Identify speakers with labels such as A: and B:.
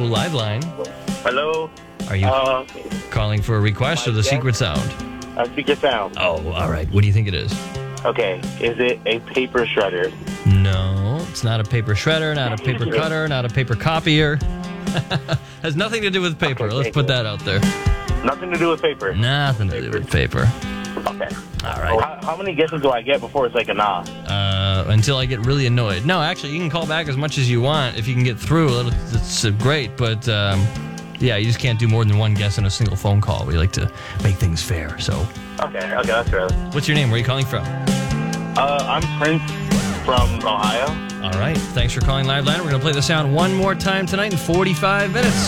A: live line.
B: Hello.
A: Are you calling for a request or the secret sound?
B: Secret sound.
A: Oh, all right. What do you think it is?
B: Okay. Is it a paper shredder?
A: No, it's not a paper shredder, not a paper cutter, not a paper copier. Has nothing to do with paper.
B: Okay,
A: Let's put that out there.
B: Nothing to do with paper.
A: Nothing to do with paper.
B: Okay.
A: All right.
B: How many guesses do I get before it's like a nah?
A: Until I get really annoyed. No, actually, you can call back as much as you want. If you can get through, it's great. But, yeah, you just can't do more than one guess in a single phone call. We like to make things fair, so.
B: Okay, that's fair.
A: What's your name? Where are you calling from?
B: I'm Prince from Ohio.
A: All right. Thanks for calling Live Line. We're going to play the sound one more time tonight in 45 minutes.